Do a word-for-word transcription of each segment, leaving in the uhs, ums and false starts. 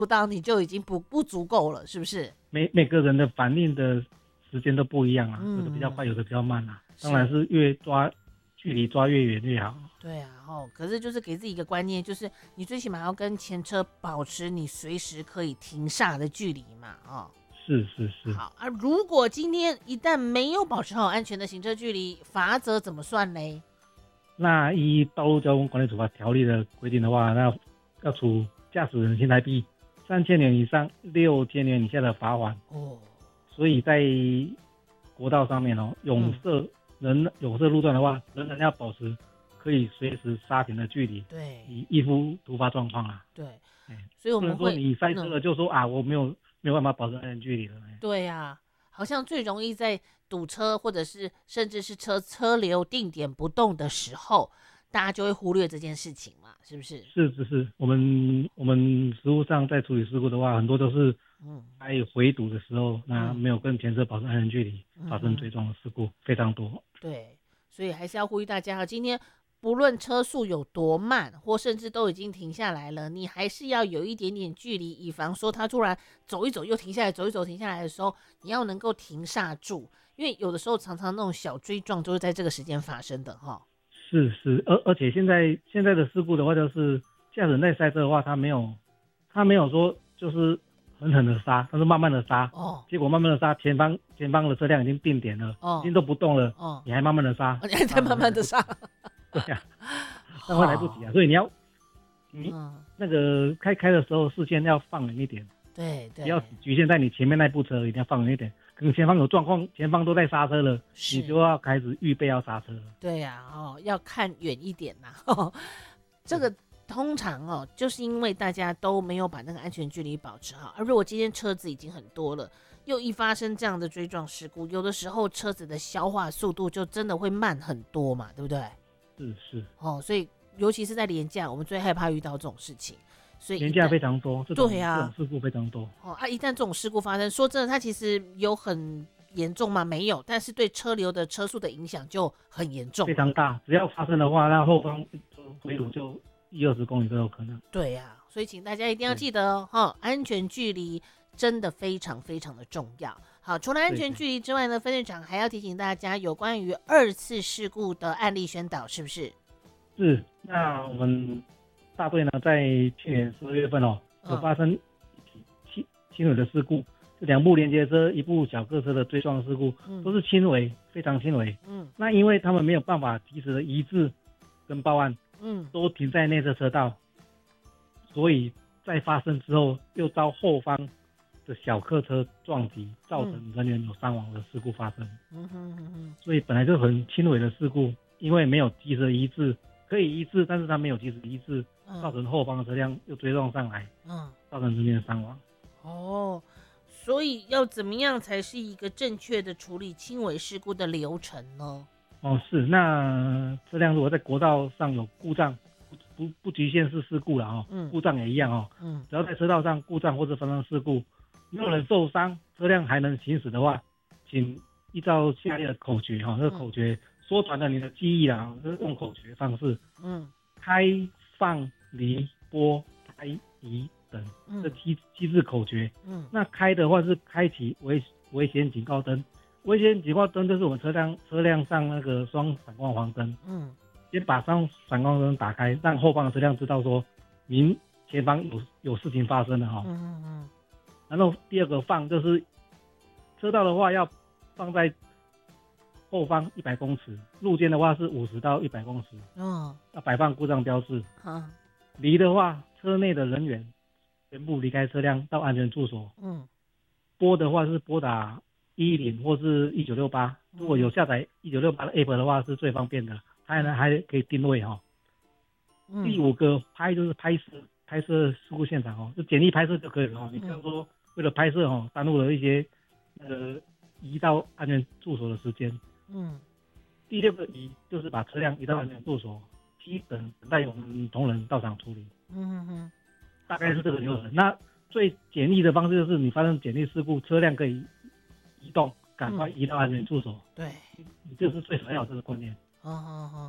不到你就已经不不足够了，是不是？ 每每个人的反应的时间都不一样啊， 嗯有的比较快，有的比较慢啊。 是当然是越抓距离抓越远越好。 对啊，哦，可是就是给自己一个观念，就是你最起码要跟前车保持你随时可以停下的距离嘛，哦。 是是是。 好啊，如果今天一旦没有保持好安全的行车距离，罚则怎么算嘞？ 那依《道路交通管理处罚条例》的规定的话，那要处驾驶人新台币三千元以上六千元以下的罚款。 哦， 所以在国道上面哦，永设人永设路段的话，仍然要保持可以随时刹停的距离， 对， 以应付突发状况啊。 对， 哎， 所以我不们会能说你塞车嗯了就说啊，我没有没有办法保持安全距离了。哎对呀、啊，好像最容易在堵车或者是甚至是车车流定点不动的时候，大家就会忽略这件事情嘛，是不是？ 是是是，我们我们实务上在处理事故的话，很多都是嗯在回堵的时候，那嗯没有跟前车保持安全距离， 嗯发生追撞的事故非常多。 对，所以还是要呼吁大家，今天不论车速有多慢，或甚至都已经停下来了，你还是要有一点点距离，以防说他突然走一走又停下来，走一走停下来的时候，你要能够停刹住，因为有的时候常常那种小追撞都是在这个时间发生的哈。 是是，而而且现在现在的事故的话，就是驾驶人在塞车的话，他没有他没有说就是狠狠的刹，他是慢慢的刹， 哦结果慢慢的刹，前方前方的车辆已经定点了， 哦已经都不动了， 哦， 你还慢慢的刹， 哦你还在慢慢的刹， 对呀、啊，那会来不及啊，所以你要你嗯， 那个开开的时候视线要放远一点， 对对， 不要只局限在你前面那部车，一定要放远一点。可能前方有状况，前方都在刹车了， 是你就要开始预备要刹车了。 对呀、哦，要看远一点呐、哦。这个通常哦，就是因为大家都没有把那个安全距离保持好。而如果今天车子已经很多了，又一发生这样的追撞事故，有的时候车子的消化速度就真的会慢很多嘛，对不对？ 是是， 哦，所以尤其是在连假，我们最害怕遇到这种事情。所以廉价非常多，这种对啊这种事故非常多。 哦啊，一旦这种事故发生，说真的，它其实有很严重吗？没有，但是对车流的车速的影响就很严重， 非常大。只要发生的话，那后方回堵就一二十公里都有可能。 对呀、啊，所以请大家一定要记得哦，哈，安全距离真的非常非常的重要。好，除了安全距离之外呢，分队长还要提醒大家有关于二次事故的案例宣导，是不是？ 是，那我们大队呢，在去年十二月份哦，有发生轻轻微的事故，就两部连接车、一部小客车的追撞事故， 嗯都是轻微，非常轻微。 嗯那因为他们没有办法及时的移置跟报案， 嗯， 都停在内侧车道，所以在发生之后又遭后方的小客车撞击，造成人员有伤亡的事故发生。 嗯哼哼哼， 所以本来就很轻微的事故，因为没有及时移置，可以移置，但是他没有及时移置， 嗯造成后方的车辆又追撞上来， 嗯， 造成人员的伤亡。 哦，所以要怎么样才是一个正确的处理轻微事故的流程呢？ 哦，是，那车辆如果在国道上有故障，不不不局限是事故了哦， 嗯故障也一样哦， 嗯只要在车道上故障或者发生事故，没有人受伤，车辆还能行驶的话，请依照下列的口诀哈、哦，这个口诀缩短了你的记忆啦，就是用口诀方式， 嗯开放离拨胎移等这嗯七七字口诀。 嗯那开的话是开启危危险警告灯，危险警告灯就是我们车辆车辆上那个双闪光黄灯， 嗯先把双闪光灯打开，让后方的车辆知道说您前方有有事情发生了哈、哦。 嗯嗯然后第二个放就是车道的话要放在后方一百公尺，路肩的话是五十到一百公尺， 嗯要摆放故障标志。 嗯离的话，车内的人员全部离开车辆到安全住所。 嗯拨的话是拨打一一零或是一九六八，如果有下载一九六八的 app 的话是最方便的，它还能还可以定位哈、 嗯， 第五个拍就是拍摄拍摄事故现场哦，就简历拍摄就可以了哦。你不要说为了拍摄哦，耽误了一些呃移到安全住所的时间。 嗯第六个移就是把车辆移到安全住所，七等等待我们同仁到场处理， 嗯嗯大概是这个流程。那最简易的方式就是你发生简易事故，车辆可以移动，赶快移到安全住所， 对， 你这是最首要的这个观念。 好好好。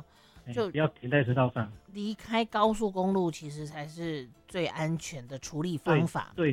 就不要停在车道上， 离开高速公路其实才是最安全的处理方法。 对